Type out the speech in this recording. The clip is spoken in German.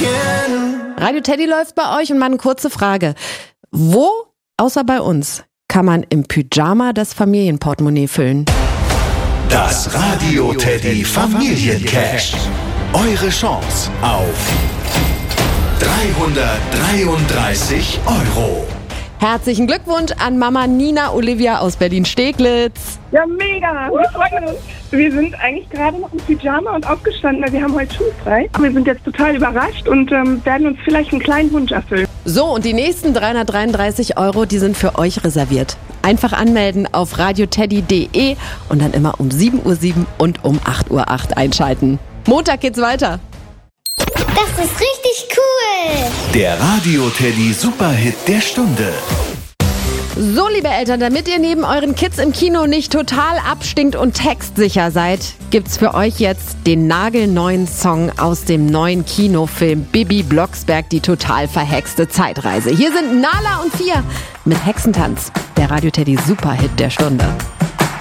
Radio Teddy läuft bei euch und mal eine kurze Frage. Wo, außer bei uns, kann man im Pyjama das Familienportemonnaie füllen? Das Radio Teddy Familiencash. Eure Chance auf 333 €. Herzlichen Glückwunsch an Mama Nina Olivia aus Berlin-Steglitz. Ja, mega. Wir freuen uns. Wir sind eigentlich gerade noch im Pyjama und aufgestanden, weil wir haben heute schulfrei. Wir sind jetzt total überrascht und werden uns vielleicht einen kleinen Wunsch erfüllen. So, und die nächsten 333 €, die sind für euch reserviert. Einfach anmelden auf radioteddy.de und dann immer um 7:07 Uhr und um 8:08 Uhr einschalten. Montag geht's weiter. Das ist richtig cool. Der Radio Teddy Superhit der Stunde. So, liebe Eltern, damit ihr neben euren Kids im Kino nicht total abstinkt und textsicher seid, gibt's für euch jetzt den nagelneuen Song aus dem neuen Kinofilm Bibi Blocksberg, die total verhexte Zeitreise. Hier sind Nala und Fia mit Hexentanz, der Radio Teddy Superhit der Stunde.